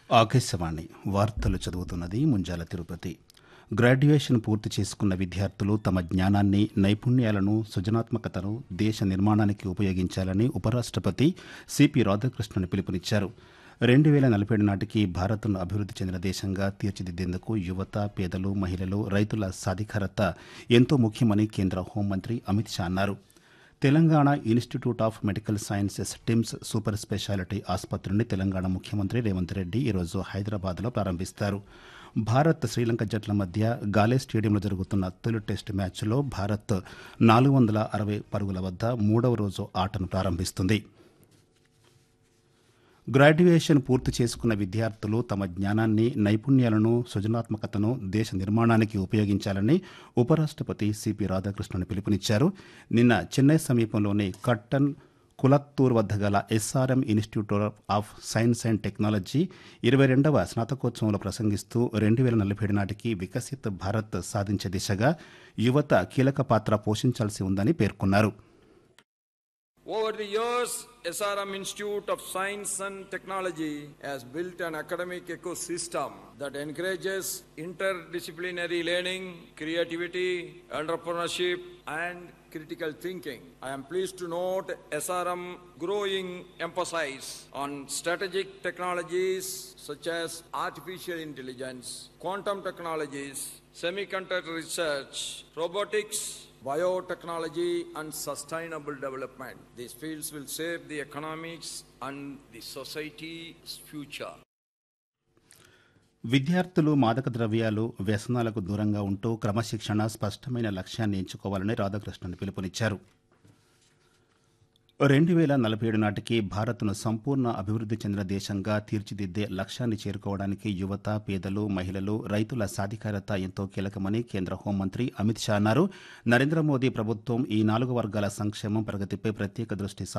ఆకాశవాణి వార్తలు చదువుతున్నది ముంజాల తిరుపతి. గ్రాడ్యుయేషన్ పూర్తి చేసుకున్న విద్యార్థులు తమ జ్ఞానాన్ని, నైపుణ్యాలను, సృజనాత్మకతను దేశ నిర్మాణానికి ఉపయోగించాలని ఉపరాష్ట్రపతి సిపి రాధాకృష్ణన్ పిలుపునిచ్చారు. 2047 నాటికి భారత్ను అభివృద్ధి చెందిన దేశంగా తీర్చిదిద్దేందుకు యువత, పేదలు, మహిళలు, రైతుల సాధికారత ఎంతో ముఖ్యమని కేంద్ర హోంమంత్రి అమిత్ షా అన్నారు. Telangana institute of medical sciences TIMS super speciality ఆసుపత్రిని తెలంగాణ ముఖ్యమంత్రి రేవంత్ రెడ్డి ఈరోజు హైదరాబాద్లో ప్రారంభిస్తారు. భారత్, శ్రీలంక జట్ల మధ్య గాలే స్టేడియంలో జరుగుతున్న తొలి టెస్టు మ్యాచ్లో భారత్ 460 పరుగుల వద్ద మూడవ రోజు ఆటను ప్రారంభిస్తుంది. గ్రాడ్యుయేషన్ పూర్తి చేసుకున్న విద్యార్థులు తమ జ్ఞానాన్ని, నైపుణ్యాలను, సృజనాత్మకతను దేశ నిర్మాణానికి ఉపయోగించాలని ఉపరాష్ట్రపతి సిపి రాధాకృష్ణన్ పిలుపునిచ్చారు. నిన్న చెన్నై సమీపంలోని కట్టన్ కులత్తూర్ వద్ద గల SRM institute of science and technology 22వ స్నాతకోత్సవంలో ప్రసంగిస్తూ 2047 నాటికి వికసిత్ భారత్ సాధించే దిశగా యువత కీలక పాత్ర పోషించాల్సి ఉందని పేర్కొన్నారు. Over the years, SRM Institute of Science and Technology has built an academic ecosystem that encourages interdisciplinary learning, creativity, entrepreneurship, and critical thinking. I am pleased to note SRM growing emphasis on strategic technologies such as artificial intelligence, quantum technologies, semiconductor research, robotics, biotechnology and sustainable development. These fields will shape the economics and the society's future. విద్యార్థులు మాదక ద్రవ్యాలు, వ్యసనాలకు దూరంగా ఉంటూ క్రమశిక్షణ, స్పష్టమైన లక్ష్యాన్ని ఎంచుకోవాలని రాధాకృష్ణన్ పిలుపునిచ్చారు. 2047 నాటికి భారత్ను సంపూర్ణ అభివృద్ధి చెందిన దేశంగా తీర్చిదిద్దే లక్ష్యాన్ని చేరుకోవడానికి యువత, పేదలు, మహిళలు, రైతుల సాధికారత ఎంతో కీలకమని కేంద్ర హోంమంత్రి అమిత్ షా అన్నారు. నరేంద్ర మోదీ ప్రభుత్వం ఈ 4 వర్గాల సంక్షేమం, ప్రగతిపై ప్రత్యేక దృష్టి